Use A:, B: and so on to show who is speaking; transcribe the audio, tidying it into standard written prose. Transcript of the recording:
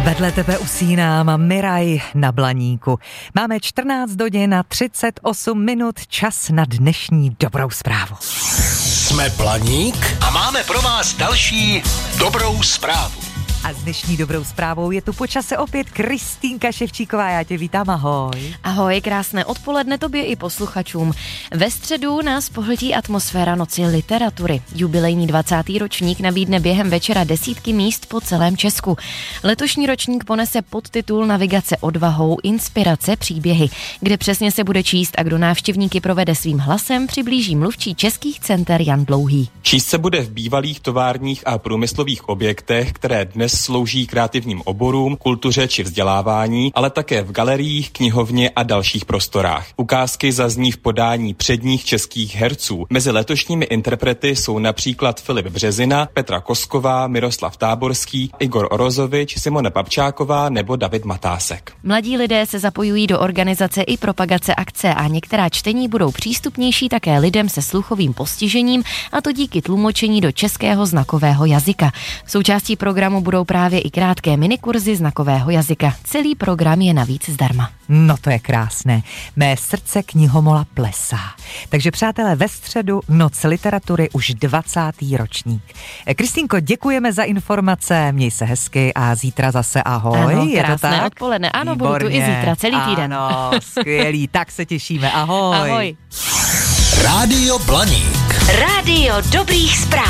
A: Vedle tebe usínám Miraj na Blaníku. Máme 14 hodin a 38 minut, čas na dnešní dobrou zprávu.
B: Jsme Blaník a máme pro vás další dobrou zprávu.
A: A s dnešní dobrou zprávou je tu po čase opět Kristýnka Ševčíková. Já tě vítám, ahoj.
C: Ahoj, krásné odpoledne tobě i posluchačům. Ve středu nás pohltí atmosféra Noci literatury. Jubilejní 20. ročník nabídne během večera desítky míst po celém Česku. Letošní ročník ponese podtitul Navigace odvahou, inspirace, příběhy, kde přesně se bude číst a kdo návštěvníky provede svým hlasem, přiblíží mluvčí českých center Jan Dlouhý.
D: Číst se bude v bývalých továrních a průmyslových objektech, které dnes slouží kreativním oborům, kultuře či vzdělávání, ale také v galeriích, knihovně a dalších prostorách. Ukázky zazní v podání předních českých herců. Mezi letošními interprety jsou například Filip Březina, Petra Kosková, Miroslav Táborský, Igor Orozovič, Simona Papčáková nebo David Matásek.
C: Mladí lidé se zapojují do organizace i propagace akce a některá čtení budou přístupnější také lidem se sluchovým postižením, a to díky tlumočení do českého znakového jazyka. Součástí programu budou právě i krátké minikurzy znakového jazyka. Celý program je navíc zdarma.
A: No to je krásné. Mé srdce knihomola plesá. Takže přátelé, ve středu Noc literatury už 20. ročník. Kristýnko, děkujeme za informace, měj se hezky a zítra zase ahoj.
C: Ano,
A: je
C: krásné
A: to tak?
C: Odpoledne. Ano,
A: Výborně.
C: budu tu i zítra, celý týden.
A: Ano, skvělý, tak se těšíme, ahoj.
C: Ahoj.
B: Rádio Blaník.
E: Rádio dobrých zpráv.